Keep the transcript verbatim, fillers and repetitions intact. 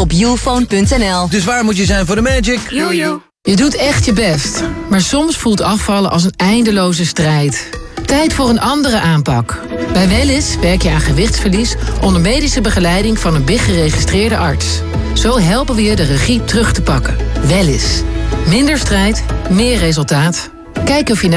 op youphone punt n l. Dus waar moet je zijn voor de magic? Jojo. Je doet echt je best, maar soms voelt afvallen als een eindeloze strijd. Tijd voor een andere aanpak. Bij Wellness werk je aan gewichtsverlies onder medische begeleiding van een B I G-geregistreerde arts. Zo helpen we je de regie terug te pakken. Wellness. Minder strijd, meer resultaat. Kijk of je